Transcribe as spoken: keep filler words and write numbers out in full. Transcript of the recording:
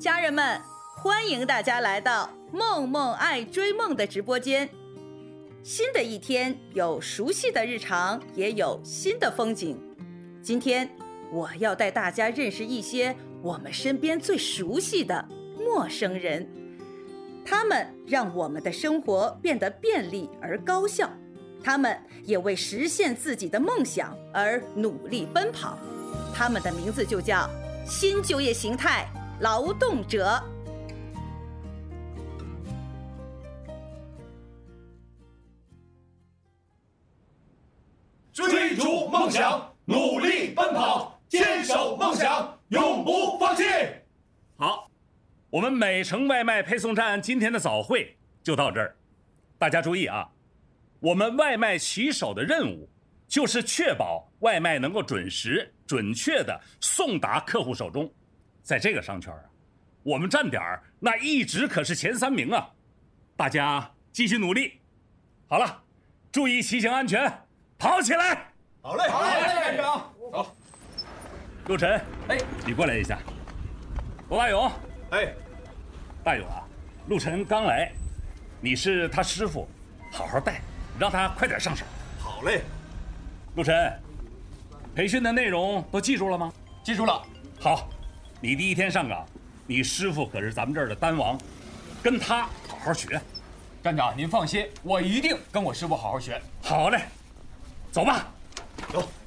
家人们，欢迎大家来到梦梦爱追梦的直播间。新的一天，有熟悉的日常，也有新的风景。今天我要带大家认识一些我们身边最熟悉的陌生人，他们让我们的生活变得便利而高效，他们也为实现自己的梦想而努力奔跑。他们的名字就叫新就业形态劳动者。 追逐梦想，努力奔跑，坚守梦想，永不放弃。 好，我们美城外卖配送站今天的早会就到这儿。大家注意啊，我们外卖骑手的任务就是确保外卖能够准时、准确地送达客户手中。在这个商圈啊，我们站点那一直可是前三名啊！大家继续努力。好了，注意骑行安全，跑起来！ 好嘞，好嘞，站长，走。 陆晨， 哎， 你过来一下。罗大勇， 哎， 大勇啊，陆晨刚来，你是他师傅，好好带，让他快点上手。 好嘞。 陆晨，培训的内容都记住了吗？ 记住了。 好，你第一天上岗，你师傅可是咱们这儿的单王，跟他好好学。 站长您放心，我一定跟我师傅好好学。 好嘞，走吧。 走。